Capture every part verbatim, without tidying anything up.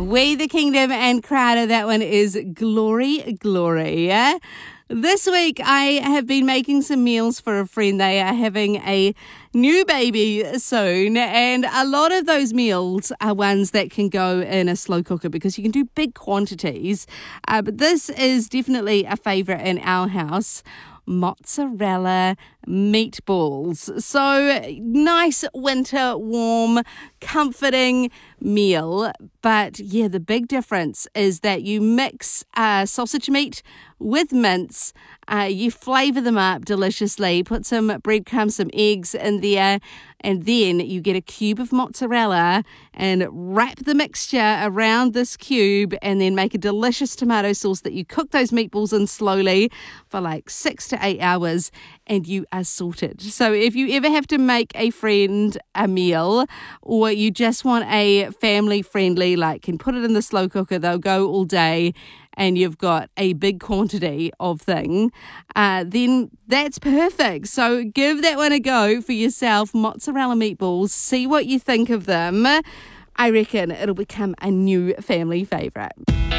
We the Kingdom and Crowder. That one is Glory, Glory. Yeah? This week I have been making some meals for a friend. They are having a new baby soon, and a lot of those meals are ones that can go in a slow cooker because you can do big quantities. Uh, but this is definitely a favourite in our house. Mozzarella meatballs. So nice winter, warm, comforting meal. But yeah, the big difference is that you mix uh, sausage meat with mince. Uh, you flavour them up deliciously, put some breadcrumbs, some eggs in there, and then you get a cube of mozzarella and wrap the mixture around this cube and then make a delicious tomato sauce that you cook those meatballs in slowly for like six to eight hours and you are sorted. So if you ever have to make a friend a meal or you just want a family friendly, like can put it in the slow cooker, they'll go all day, and you've got a big quantity of thing, uh, then that's perfect. So give that one a go for yourself. Mozzarella meatballs. See what you think of them. I reckon it'll become a new family favourite.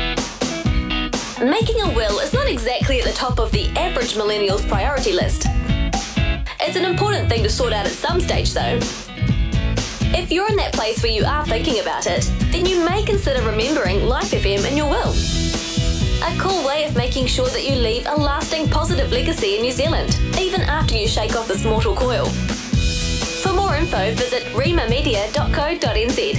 Making a will is not exactly at the top of the average millennial's priority list. It's an important thing to sort out at some stage, though. If you're in that place where you are thinking about it, then you may consider remembering Life F M in your will. A cool way of making sure that you leave a lasting positive legacy in New Zealand, even after you shake off this mortal coil. For more info, visit rima media dot co dot n z.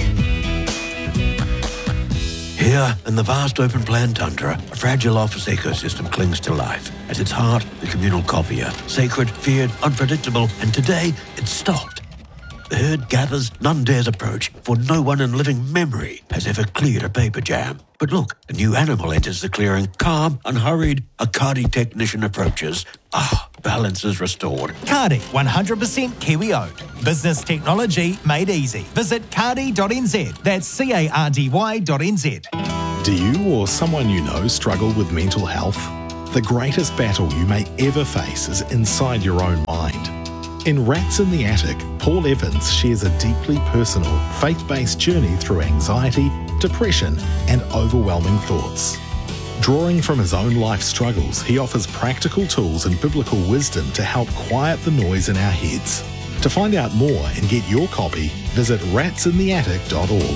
Here, in the vast open plan tundra, a fragile office ecosystem clings to life. At its heart, the communal copier. Sacred, feared, unpredictable, and today, it's stopped. The herd gathers, none dares approach, for no one in living memory has ever cleared a paper jam. But look, a new animal enters the clearing, calm, unhurried. A Kādi technician approaches. Ah, balance is restored. Kādi, one hundred percent Kiwi owned. Business technology made easy. Visit kādi dot n z. That's C A R D Y dot N Z. Do you or someone you know struggle with mental health? The greatest battle you may ever face is inside your own mind. In Rats in the Attic, Paul Evans shares a deeply personal, faith-based journey through anxiety, depression, and overwhelming thoughts. Drawing from his own life struggles, he offers practical tools and biblical wisdom to help quiet the noise in our heads. To find out more and get your copy, visit rats in the attic dot org.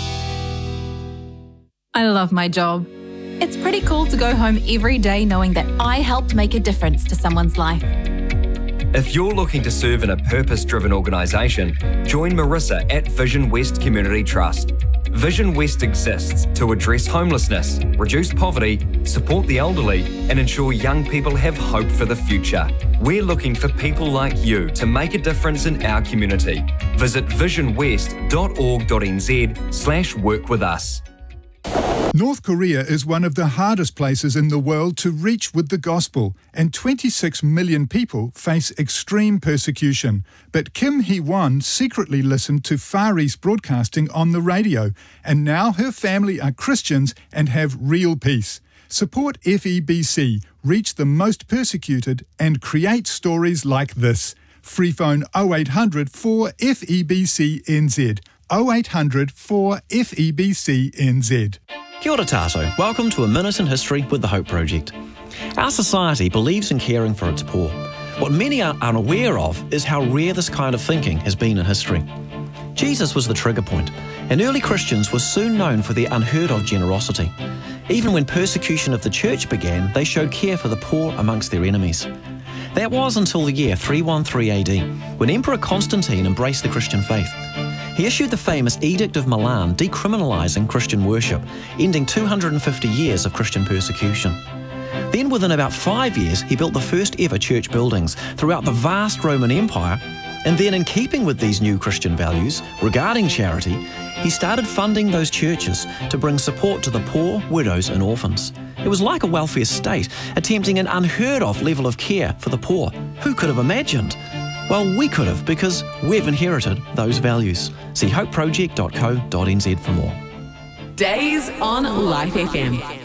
I love my job. It's pretty cool to go home every day knowing that I helped make a difference to someone's life. If you're looking to serve in a purpose-driven organisation, join Marissa at Vision West Community Trust. Vision West exists to address homelessness, reduce poverty, support the elderly, and ensure young people have hope for the future. We're looking for people like you to make a difference in our community. Visit vision west dot org dot n z slash work with us. North Korea is one of the hardest places in the world to reach with the gospel, and twenty-six million people face extreme persecution. But Kim Hee-won secretly listened to Far East Broadcasting on the radio, and now her family are Christians and have real peace. Support F E B C, reach the most persecuted, and create stories like this. Free phone oh eight hundred four F E B C N Z. oh eight hundred four F E B C N Z. Kia ora tātou. Welcome to A Minute in History with the Hope Project. Our society believes in caring for its poor. What many are unaware of is how rare this kind of thinking has been in history. Jesus was the trigger point, and early Christians were soon known for their unheard-of generosity. Even when persecution of the church began, they showed care for the poor amongst their enemies. That was until the year three thirteen A D, when Emperor Constantine embraced the Christian faith. He issued the famous Edict of Milan decriminalising Christian worship, ending two hundred fifty years of Christian persecution. Then within about five years, he built the first ever church buildings throughout the vast Roman Empire, and then in keeping with these new Christian values regarding charity, he started funding those churches to bring support to the poor, widows and orphans. It was like a welfare state, attempting an unheard of level of care for the poor. Who could have imagined? Well, we could have, because we've inherited those values. See hope project dot co dot n z for more. Days on Life F M.